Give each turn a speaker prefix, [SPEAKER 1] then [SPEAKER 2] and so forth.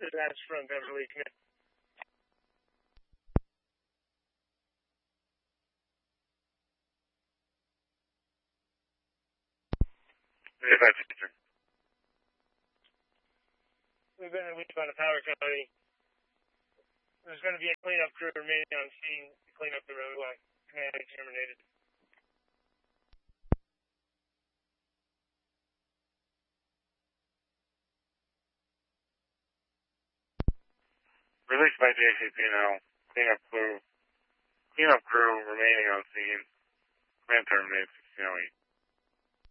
[SPEAKER 1] That's from Beverly. We've got a power company. There's going to be a cleanup crew remaining on scene to clean up the roadway. Command terminated.
[SPEAKER 2] Released by JCP&L. Cleanup crew remaining on scene. Command terminated 1608.